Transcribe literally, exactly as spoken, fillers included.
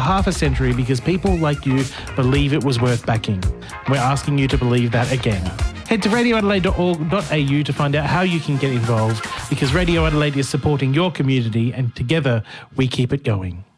half a century because people like you believe it was worth backing. We're asking you to believe that again. Head to radio adelaide dot org dot a u to find out how you can get involved, because Radio Adelaide is supporting your community and together we keep it going.